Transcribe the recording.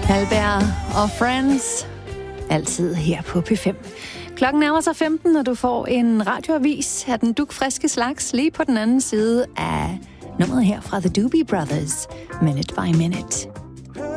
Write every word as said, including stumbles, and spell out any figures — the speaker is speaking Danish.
Halberg og Friends. Altid her på P fem. Klokken nærmer sig femten, og du får en radioavis af den dugfriske slags lige på den anden side af nummeret her fra The Doobie Brothers. Minute by Minute.